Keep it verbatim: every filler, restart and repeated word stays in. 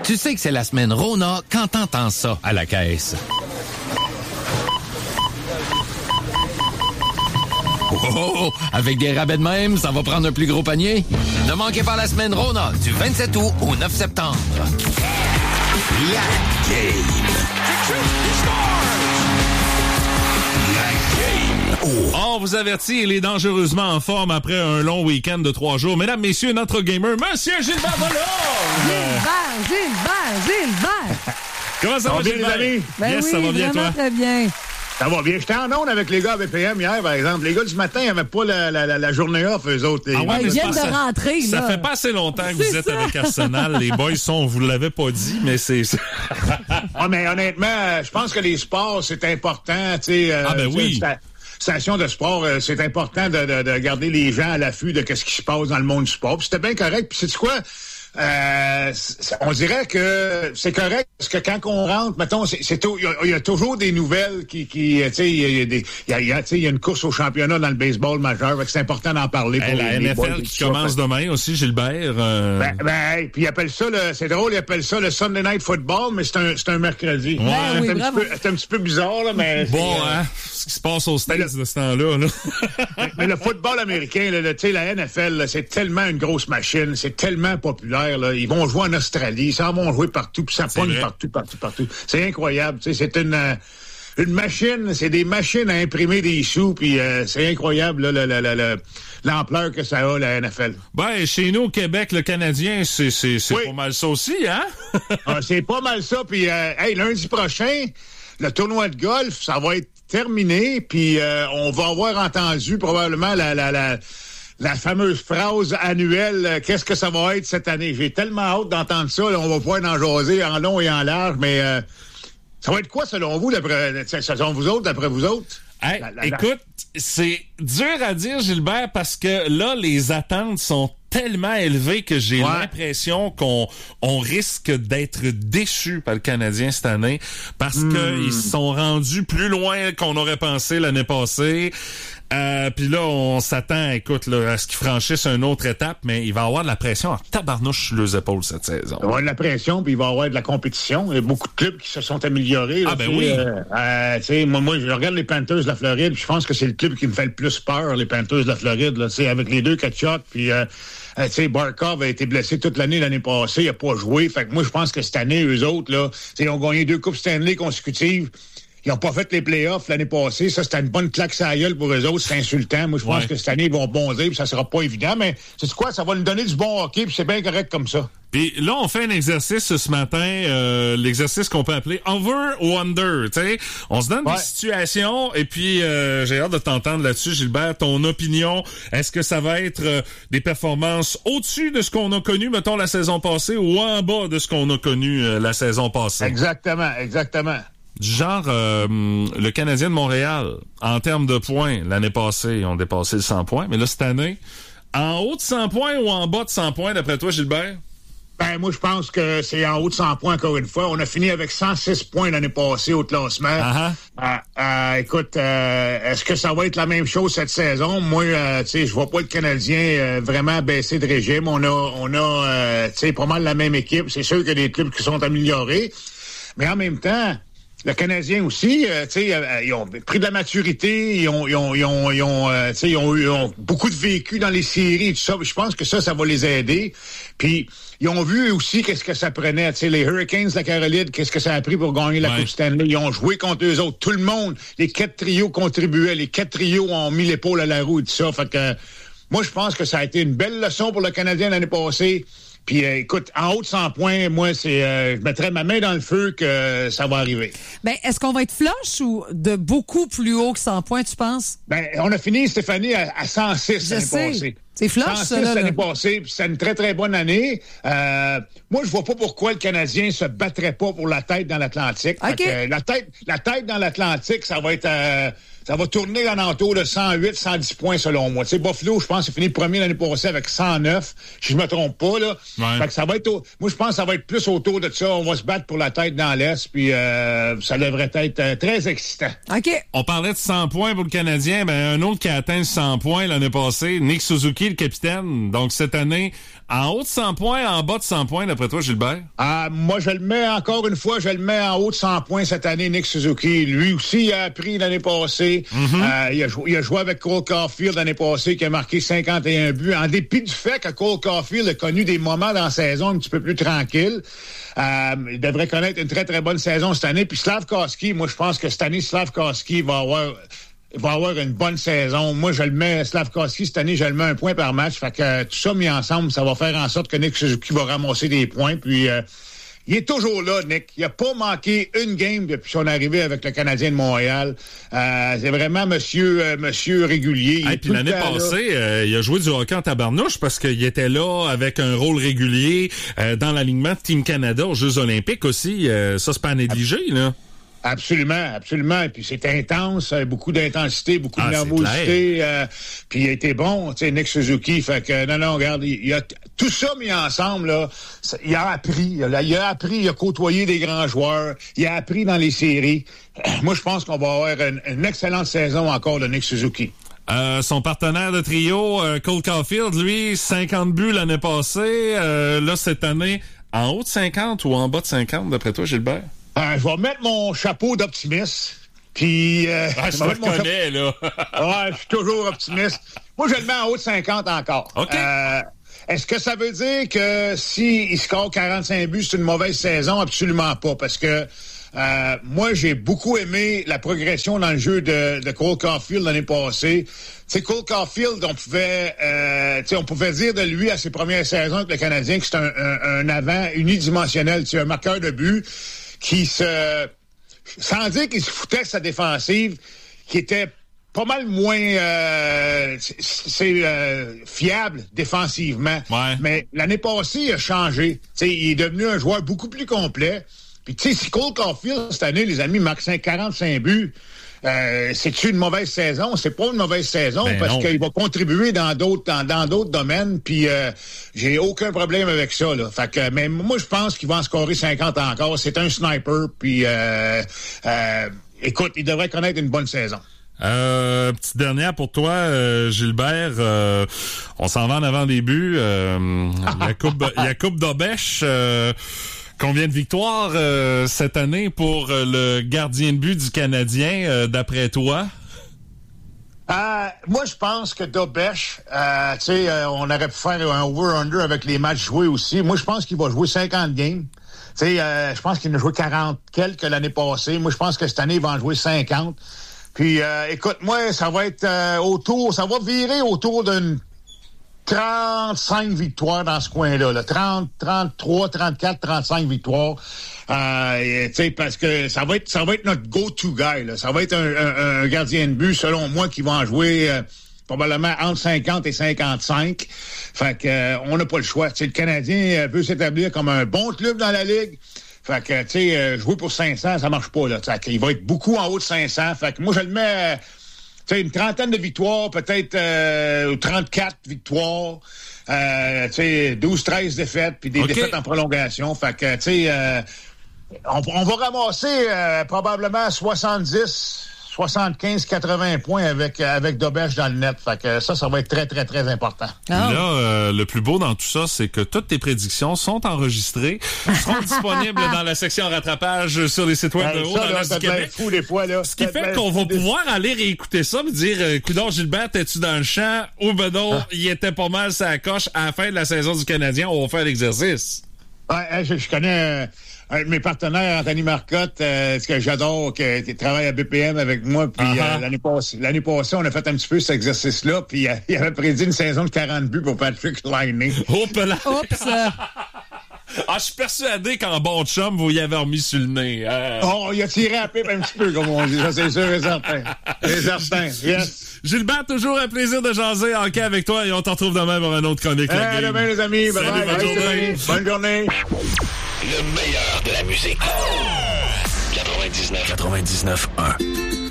Tu sais que c'est la semaine Rona quand t'entends ça à la caisse. Oh, oh, oh, avec des rabais de même, ça va prendre un plus gros panier. Ne manquez pas la semaine Rona du vingt-sept août au neuf septembre. La game. On vous avertit, il est dangereusement en forme après un long week-end de trois jours. Mesdames, messieurs, notre gamer, Monsieur Gilbert Volon! Gilbert, Gilbert, Gilbert! Comment ça, ça va, bien, Gilbert? les amis? Ben yes, oui, ça va bien, toi? très bien. Ça va bien. J'étais en onde avec les gars à B P M hier, par exemple. Les gars du matin, ils n'avaient pas la, la, la, la journée off, eux autres. Ah ouais, Ils viennent de ça, rentrer, ça là. fait pas assez longtemps que C'est vous êtes ça. avec Arsenal. Les boys sont, vous l'avez pas dit, mais c'est... Ah, mais honnêtement, je pense que les sports, c'est important, tu sais. Ah, ben oui. Station de sport, euh, c'est important de, de, de garder les gens à l'affût de ce qui se passe dans le monde du sport. Puis c'était bien correct. Puis sais-tu quoi? Euh, c'est, on dirait que c'est correct parce que quand on rentre, mettons, c'est, c'est il y, y a toujours des nouvelles qui, qui tu sais, il y a des, il y a, y a, tu sais, il y a une course au championnat dans le baseball majeur, fait que c'est important d'en parler. Hey, pour la les, N les F boys, L qui ça, commence fait. demain aussi, Gilbert. Euh... Ben, ben, puis ils appellent ça le, c'est drôle, ils appellent ça le Sunday Night Football, mais c'est un, c'est un mercredi. Ouais. Ben oui, c'est, un bravo. petit peu, c'est un petit peu bizarre là, mais Bon, c'est, euh, hein, ce qui se passe aux States de ce temps-là. Là. mais, mais le football américain, là, tu sais, la N F L, là, c'est tellement une grosse machine, c'est tellement populaire. Là, ils vont jouer en Australie, ils s'en vont jouer partout, puis ça C'est pogne vrai. partout, partout, partout. C'est incroyable. Tu sais, c'est une euh, une machine, c'est des machines à imprimer des sous, puis euh, c'est incroyable là, le, le, le, le, l'ampleur que ça a, la N F L. Ben, chez nous, au Québec, le Canadien, c'est, c'est, c'est Oui. pas mal ça aussi, hein? Ah, c'est pas mal ça. Puis, euh, hey, lundi prochain, le tournoi de golf, ça va être terminé. Puis, euh, on va avoir entendu probablement la, la, la, la fameuse phrase annuelle. euh, Qu'est-ce que ça va être cette année? J'ai tellement hâte d'entendre ça. Là, on va pouvoir en jaser en long et en large. Mais euh, ça va être quoi, selon vous, d'après, selon vous autres, d'après vous autres? Hey, La- la- la- écoute, c'est dur à dire, Gilbert, parce que là, les attentes sont tellement élevées que j'ai Ouais. l'impression qu'on on risque d'être déçus par le Canadien cette année parce Hmm. qu'ils se sont rendus plus loin qu'on aurait pensé l'année passée. Euh, puis là, on s'attend, écoute, là, à ce qu'ils franchissent une autre étape, mais il va y avoir de la pression en tabarnouche sur les épaules cette saison. Il va y avoir de la pression, puis il va y avoir de la compétition. Il y a beaucoup de clubs qui se sont améliorés. Là, Ah, ben tu sais, oui. Euh, euh, tu sais, moi, moi, je regarde les Panthers de la Floride, puis je pense que c'est le club qui me fait le plus peur, les Panthers de la Floride. Là, tu sais, avec les deux Kachuk, puis euh, euh, tu sais, Barkov a été blessé toute l'année l'année passée, il n'a pas joué. Fait que moi, je pense que cette année, eux autres, là, tu sais, ils ont gagné deux Coupes Stanley consécutives. Ils n'ont pas fait les playoffs l'année passée. Ça, c'était une bonne claque sur la gueule pour eux autres. C'est insultant. Moi, je pense Ouais. que cette année, ils vont bondir, puis ça sera pas évident. Mais c'est quoi? Ça va nous donner du bon hockey, puis c'est bien correct comme ça. Puis là, on fait un exercice ce matin, euh, l'exercice qu'on peut appeler over ou under, tu sais. On se donne Ouais. des situations et puis euh, j'ai hâte de t'entendre là-dessus, Gilbert, ton opinion. Est-ce que ça va être euh, des performances au-dessus de ce qu'on a connu, mettons, la saison passée ou en bas de ce qu'on a connu euh, la saison passée? Exactement, exactement. Du genre, euh, le Canadien de Montréal, en termes de points, l'année passée, ils ont dépassé le cent points, mais là, cette année, en haut de cent points ou en bas de cent points, d'après toi, Gilbert? Ben, moi, je pense que c'est en haut de cent points encore une fois. On a fini avec cent six points l'année passée au classement. Ah Euh, euh, écoute, euh, est-ce que ça va être la même chose cette saison? Moi, euh, tu sais, je vois pas le Canadien euh, vraiment baisser de régime. On a, on a, euh, tu sais, pas mal la même équipe. C'est sûr qu'il y a des clubs qui sont améliorés. Mais en même temps, le Canadien aussi, euh, tu sais, euh, ils ont pris de la maturité, ils ont, ils ont, ils ont, ils ont, euh, tu sais, ils ont eu ils ont beaucoup de vécu dans les séries et tout ça. Je pense que ça, ça va les aider. Puis ils ont vu aussi qu'est-ce que ça prenait. Tu sais, les Hurricanes de la Caroline, qu'est-ce que ça a pris pour gagner la Ouais. Coupe Stanley. Ils ont joué contre eux autres. Tout le monde, les quatre trios contribuaient. Les quatre trios ont mis l'épaule à la roue et tout ça. Fait que moi, je pense que ça a été une belle leçon pour le Canadien l'année passée. Puis, euh, écoute, en haut de cent points, moi, c'est, euh, je mettrais ma main dans le feu que euh, ça va arriver. Ben, est-ce qu'on va être flush ou de beaucoup plus haut que cent points, tu penses? Ben, on a fini, Stéphanie, à, à cent six Je l'année sais. passée. C'est flush, cent six ça, là, l'année là. passée, puis c'est une très, très bonne année. Euh, moi, je vois pas pourquoi le Canadien se battrait pas pour la tête dans l'Atlantique. OK. Fait que, euh, la tête, la tête dans l'Atlantique, ça va être, euh, ça va tourner en entour de cent huit, cent dix points selon moi. Tu sais, Buffalo, je pense, c'est fini premier l'année passée avec cent neuf, si je me trompe pas, là. Ouais. Fait que ça va être, au... moi, je pense que ça va être plus autour de ça. On va se battre pour la tête dans l'Est, puis euh, ça devrait être euh, très excitant. OK. On parlait de cent points pour le Canadien, ben un autre qui a atteint cent points l'année passée, Nick Suzuki, le capitaine. Donc cette année, en haut de cent points, en bas de cent points, d'après toi, Gilbert? Ah, moi, je le mets, encore une fois, je le mets en haut de cent points cette année, Nick Suzuki. Lui aussi, il a appris l'année passée. Mm-hmm. euh, il, a joué, il a joué avec Cole Caulfield l'année passée, qui a marqué cinquante et un buts. En dépit du fait que Cole Caulfield a connu des moments dans la saison un petit peu plus tranquilles. Euh, il devrait connaître une très, très bonne saison cette année. Puis Slavkovski, moi, je pense que cette année, Slavkovski va avoir... Il va avoir une bonne saison. Moi, je le mets, Slavkovski, cette année, je le mets un point par match. Fait que euh, tout ça mis ensemble, ça va faire en sorte que Nick Suzuki va ramasser des points. Puis, euh, il est toujours là, Nick. Il n'a pas manqué une game depuis son arrivée avec le Canadien de Montréal. Euh, c'est vraiment monsieur euh, monsieur régulier. Et puis l'année passée, euh, il a joué du hockey en tabarnouche parce qu'il était là avec un rôle régulier euh, dans l'alignement de Team Canada aux Jeux olympiques aussi. Euh, ça, c'est pas à négliger, là. Absolument, absolument. Et puis c'est intense, beaucoup d'intensité, beaucoup ah, de nervosité. Euh, puis il a été bon, tu sais, Nick Suzuki. Fait que non, non, regarde, il, il a tout ça mis ensemble là. Il a appris, il a, il a appris, il a côtoyé des grands joueurs, il a appris dans les séries. Moi, je pense qu'on va avoir une, une excellente saison encore de Nick Suzuki. Euh, son partenaire de trio, euh, Cole Caulfield, lui, cinquante buts l'année passée. Euh, là, cette année, en haut de cinquante ou en bas de cinquante, d'après toi, Gilbert? Euh, je vais mettre mon chapeau d'optimiste. Puis, euh, ah, je te reconnais, là. Ouais, je suis toujours optimiste. Moi, je le mets en haut de cinquante encore. OK. Euh, est-ce que ça veut dire que s'il score quarante-cinq buts, c'est une mauvaise saison? Absolument pas. Parce que euh, moi, j'ai beaucoup aimé la progression dans le jeu de, de Cole Caulfield l'année passée. Tu sais, Cole Caulfield, on pouvait, euh, tu sais, on pouvait dire de lui à ses premières saisons avec le Canadien que c'est un, un, un avant unidimensionnel, tu sais, un marqueur de but qui se, sans dire qu'il se foutait de sa défensive, qui était pas mal moins euh, c'est euh, fiable défensivement. Ouais. Mais l'année passée, il a changé. T'sais, il est devenu un joueur beaucoup plus complet. Puis tu sais, si Cole Caulfield, cette année, les amis, marque quarante-cinq buts, euh, c'est-tu une mauvaise saison? C'est pas une mauvaise saison ben parce non. qu'il va contribuer dans d'autres dans, dans d'autres domaines. Puis euh, j'ai aucun problème avec ça. Là. Fait que, mais moi, je pense qu'il va en scorer cinquante encore. C'est un sniper. Puis euh, euh, écoute, il devrait connaître une bonne saison. Euh, petite dernière pour toi, euh, Gilbert. Euh, on s'en va en avant des buts. Euh, Jakub, Jakub Dobeš, euh, combien de victoires euh, cette année pour euh, le gardien de but du Canadien, euh, d'après toi? Euh, moi, je pense que Dobeš, euh, tu sais, euh, on aurait pu faire un over-under avec les matchs joués aussi. Moi, je pense qu'il va jouer cinquante games. Tu sais, euh, je pense qu'il en a joué quarante quelques l'année passée. Moi, je pense que cette année, il va en jouer cinquante. Puis, euh, écoute, moi, ça va être euh, autour, ça va virer autour d'une trente-cinq victoires dans ce coin-là. Là. trente, trente-trois, trente-quatre, trente-cinq victoires. Euh, tu sais, parce que ça va être ça va être notre go-to guy. Là. Ça va être un, un, un gardien de but, selon moi, qui va en jouer euh, probablement entre cinquante et cinquante-cinq. Fait que euh, on n'a pas le choix. T'sais, le Canadien veut s'établir comme un bon club dans la Ligue. Fait que, tu sais, euh, jouer pour cinq cents, ça marche pas, là. Fait qu'il va être beaucoup en haut de cinq cents. Fait que moi, je le mets, tu sais, une trentaine de victoires, peut-être euh, trente-quatre victoires, euh, tu sais, douze treize défaites, puis des okay. défaites en prolongation. Fait que, tu sais, euh, on, on va ramasser euh, probablement soixante-dix, soixante-quinze, quatre-vingts points avec avec Dobeš dans le net. Fait que ça, ça va être très, très, très important. Ah. Là, euh, le plus beau dans tout ça, c'est que toutes tes prédictions sont enregistrées, seront disponibles dans la section rattrapage sur les sites web hey, de haut dans l'Est du Québec. Fou, des fois, là. Ce qui fait qu'on va pouvoir aller réécouter ça, me dire, euh, coudonc, Gilbert, t'es-tu dans le champ? Ou ben non, ah. il était pas mal sa coche à la fin de la saison du Canadien, on va faire l'exercice. Ouais, je, je connais... Euh... Un de mes partenaires, Anthony Marcotte, euh, ce que j'adore, qui, qui travaille à B P M avec moi, puis uh-huh. euh, l'année passée, l'année passée, on a fait un petit peu cet exercice-là, puis euh, il avait prédit une saison de quarante buts pour Patrick Laine. Oups là! Oups! Ah, je suis persuadé qu'en bon chum, vous y avez remis sur le nez. Euh... Oh, il a tiré à pipe un petit peu, comme on dit, ça c'est sûr et certain. C'est certain, yes. Gilbert, toujours un plaisir de jaser hockey avec toi, et on t'en retrouve demain pour un autre chronique. À hey, demain, les amis. Bye Salut, bye. bonne bye, journée. Bonne journée. Le meilleur de la musique. quatre-vingt-dix-neuf, quatre-vingt-dix-neuf un.